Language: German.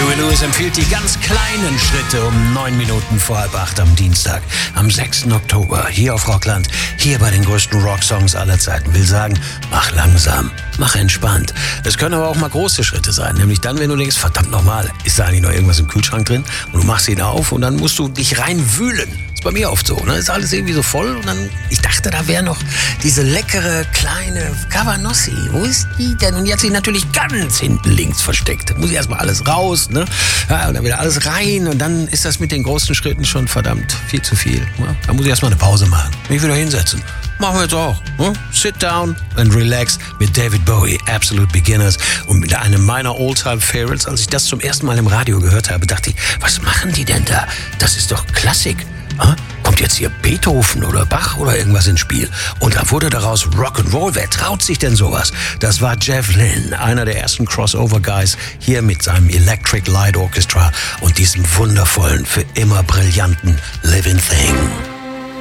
Huey Lewis empfiehlt die ganz kleinen Schritte um 9 Minuten vor 7:30 am Dienstag, am 6. Oktober, hier auf Rockland, hier bei den größten Rocksongs aller Zeiten. Will sagen, mach langsam, mach entspannt. Es können aber auch mal große Schritte sein, nämlich dann, wenn du denkst, verdammt nochmal, ist da eigentlich noch irgendwas im Kühlschrank drin? Und du machst ihn auf und dann musst du dich reinwühlen. Ist bei mir oft so, ne? Ist alles irgendwie so voll und dann, ich dachte, da wäre noch diese leckere, kleine Cabanossi. Wo ist die denn? Und die hat sich natürlich ganz hinten links versteckt. Da muss ich erstmal alles raus, ne? Ja, und dann wieder alles rein und dann ist das mit den großen Schritten schon verdammt viel zu viel. Ne? Da muss ich erstmal eine Pause machen, mich wieder hinsetzen. Machen wir jetzt auch. Ne? Sit down and relax mit David Bowie, Absolute Beginners. Und mit einem meiner All-Time-Favorites, als ich das zum ersten Mal im Radio gehört habe, dachte ich, was machen die denn da? Das ist doch Klassik. Kommt jetzt hier Beethoven oder Bach oder irgendwas ins Spiel? Und dann wurde daraus Rock'n'Roll. Wer traut sich denn sowas? Das war Jeff Lynne, einer der ersten Crossover-Guys, hier mit seinem Electric Light Orchestra und diesem wundervollen, für immer brillanten Living Thing.